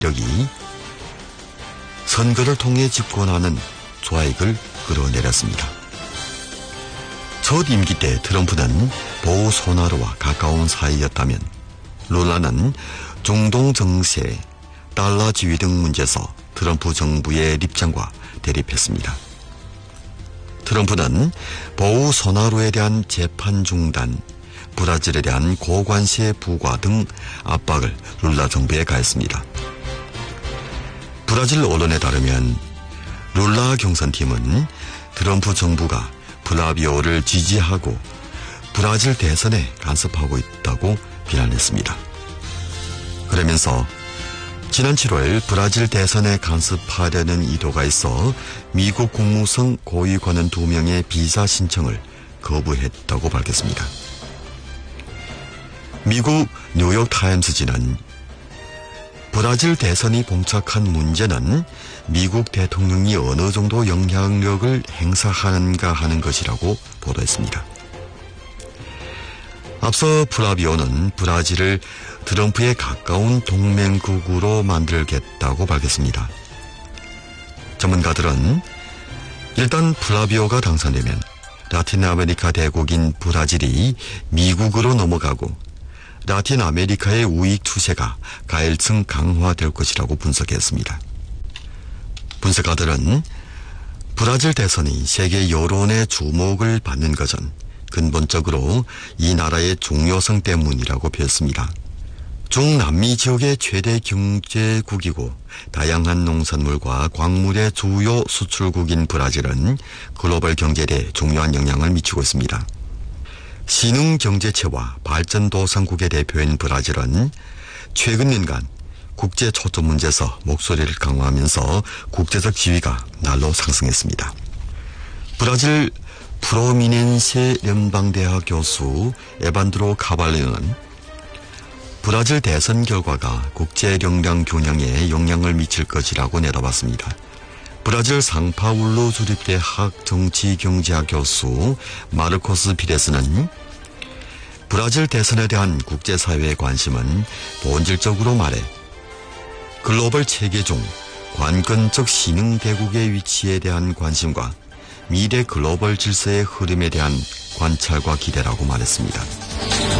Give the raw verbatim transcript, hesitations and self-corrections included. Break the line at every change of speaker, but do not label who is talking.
여기 선거를 통해 집권하는 좌익을 끌어내렸습니다. 첫 임기 때 트럼프는 보소나로와 가까운 사이였다면 룰라는 중동 정세, 달러 지위 등 문제에서 트럼프 정부의 입장과 대립했습니다. 트럼프는 보소나로에 대한 재판 중단, 브라질에 대한 고관세 부과 등 압박을 룰라 정부에 가했습니다. 브라질 언론에 따르면 룰라 경선팀은 트럼프 정부가 플라비오를 지지하고 브라질 대선에 간섭하고 있다고 비난했습니다. 그러면서 지난 칠월 브라질 대선에 간섭하려는 의도가 있어 미국 국무성 고위관원 두 명의 비자 신청을 거부했다고 밝혔습니다. 미국 뉴욕타임스지는 브라질 대선이 봉착한 문제는 미국 대통령이 어느 정도 영향력을 행사하는가 하는 것이라고 보도했습니다. 앞서 플라비오는 브라질을 트럼프에 가까운 동맹국으로 만들겠다고 밝혔습니다. 전문가들은 일단 플라비오가 당선되면 라틴 아메리카 대국인 브라질이 미국으로 넘어가고 라틴 아메리카의 우익 추세가 가일층 강화될 것이라고 분석했습니다. 분석가들은 브라질 대선이 세계 여론의 주목을 받는 것은 근본적으로 이 나라의 중요성 때문이라고 표했습니다. 중남미 지역의 최대 경제국이고 다양한 농산물과 광물의 주요 수출국인 브라질은 글로벌 경제에 중요한 영향을 미치고 있습니다. 신흥경제체와 발전도상국의 대표인 브라질은 최근 년간 국제 초점 문제에서 목소리를 강화하면서 국제적 지위가 날로 상승했습니다. 브라질 프로미넨세 연방대학 교수 에반드로 카발리오는 브라질 대선 결과가 국제 역량 균형에 영향을 미칠 것이라고 내다봤습니다. 브라질 상파울루 주립대학 정치경제학 교수 마르코스 피레스는 브라질 대선에 대한 국제사회의 관심은 본질적으로 말해 글로벌 체계 중 관건적 신흥 대국의 위치에 대한 관심과 미래 글로벌 질서의 흐름에 대한 관찰과 기대라고 말했습니다.